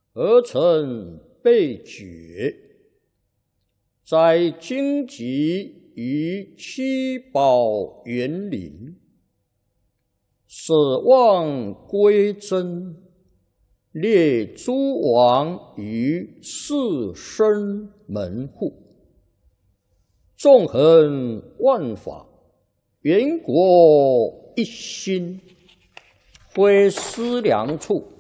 而成被绝，在荆棘于七宝园林，舍望归真，列诸王于士绅门户，纵横万法，元国一心，非思量处。